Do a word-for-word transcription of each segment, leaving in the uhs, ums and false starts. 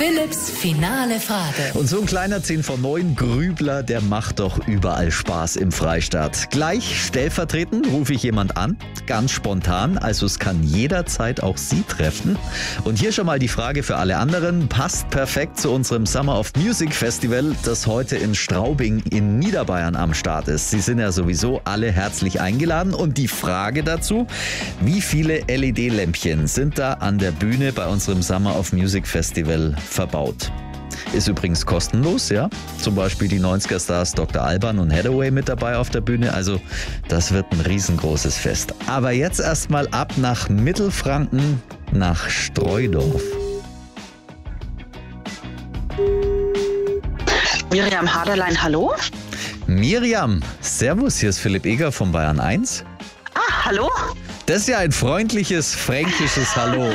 Philipps finale Frage. Und so ein kleiner zehn von neun Grübler, der macht doch überall Spaß im Freistaat. Gleich stellvertretend rufe ich jemand an, ganz spontan, also es kann jederzeit auch Sie treffen. Und hier schon mal die Frage für alle anderen, passt perfekt zu unserem Summer of Music Festival, das heute in Straubing in Niederbayern am Start ist. Sie sind ja sowieso alle herzlich eingeladen und die Frage dazu, wie viele L E D-Lämpchen sind da an der Bühne bei unserem Summer of Music Festival verbaut? Ist übrigens kostenlos, ja. Zum Beispiel die neunziger-Stars Doktor Alban und Hathaway mit dabei auf der Bühne. Also das wird ein riesengroßes Fest. Aber jetzt erstmal ab nach Mittelfranken, nach Streudorf. Miriam Haderlein, hallo? Miriam, servus, hier ist Philipp Eger von Bayern eins. Ah, hallo? Das ist ja ein freundliches, fränkisches Hallo.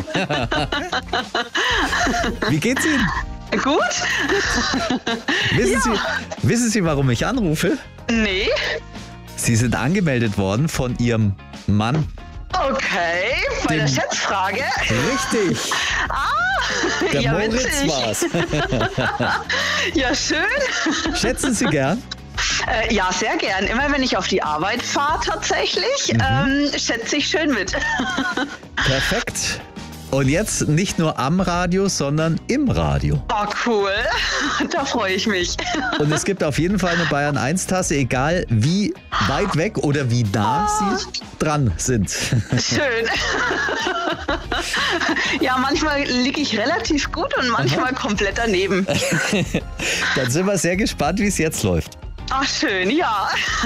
Wie geht's Ihnen? Gut. Wissen, Ja. Sie, wissen Sie, warum ich anrufe? Nee. Sie sind angemeldet worden von Ihrem Mann. Okay, bei Dem- der Schätzfrage. Richtig, Ah, der ja, Moritz witzig. war's. Ja, schön. Schätzen Sie gern? Äh, ja, sehr gern. Immer wenn ich auf die Arbeit fahre tatsächlich, Mhm. ähm, schätze ich schön mit. Perfekt. Und jetzt nicht nur am Radio, sondern im Radio. Oh, cool. Da freue ich mich. Und es gibt auf jeden Fall eine Bayern eins Tasse, egal wie weit weg oder wie nah Sie dran sind. Schön. Ja, manchmal liege ich relativ gut und manchmal komplett daneben. Dann sind wir sehr gespannt, wie es jetzt läuft. Ach, schön, ja.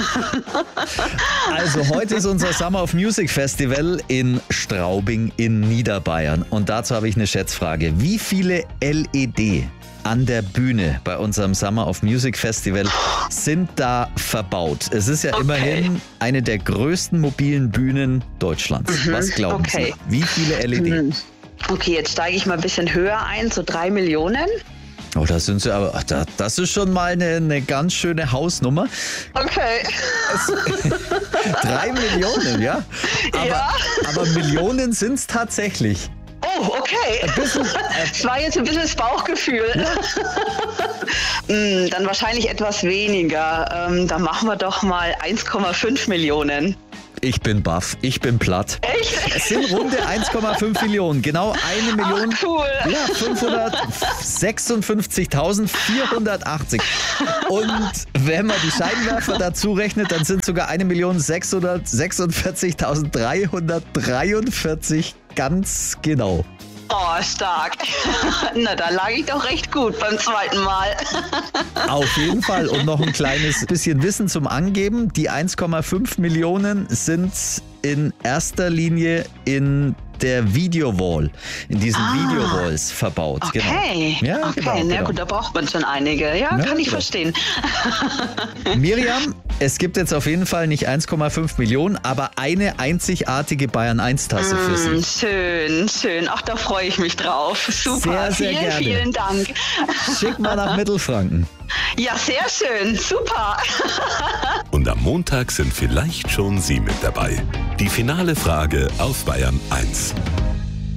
Also heute ist unser Summer of Music Festival in Straubing in Niederbayern. Und dazu habe ich eine Schätzfrage. Wie viele L E D an der Bühne bei unserem Summer of Music Festival sind da verbaut? Es ist ja Okay. immerhin eine der größten mobilen Bühnen Deutschlands. Was glauben okay. Sie? Wie viele L E D? Hm. Okay, jetzt steige ich mal ein bisschen höher ein, so drei Millionen. Oh, das sind Sie aber, ach, da- das ist schon mal eine, eine ganz schöne Hausnummer. Okay. Drei Millionen, ja? Aber, Ja. aber Millionen sind es tatsächlich. Oh, okay. Das war jetzt ein bisschen das Bauchgefühl. Hm, dann wahrscheinlich etwas weniger. Ähm, dann machen wir doch mal eins Komma fünf Millionen. Ich bin baff, ich bin platt. Echt? Es sind runde eins Komma fünf Millionen, genau eine Million. Ach, cool. Ja, fünfhundertsechsundfünfzigtausendvierhundertachtzig. Und wenn man die Scheinwerfer dazu rechnet, dann sind sogar eine Million sechshundertsechsundvierzigtausenddreihundertdreiundvierzig ganz genau. Oh, stark. Na, da lag ich doch recht gut beim zweiten Mal. Auf jeden Fall. Und noch ein kleines bisschen Wissen zum Angeben. Die eins Komma fünf Millionen sind in erster Linie in der Videowall, in diesen Ah. Videowalls verbaut. Okay. Genau. Ja, okay, genau, na genau. gut, da braucht man schon einige. Ja, Ja, kann ich genau. verstehen. Miriam, es gibt jetzt auf jeden Fall nicht eins Komma fünf Millionen, aber eine einzigartige Bayern eins Tasse für Mm, Sie. schön, schön. Ach, da freue ich mich drauf. Super. Sehr, sehr vielen, gerne. vielen Dank. Schick mal nach Mittelfranken. Ja, sehr schön. Super. Und am Montag sind vielleicht schon Sie mit dabei. Die finale Frage auf Bayern eins.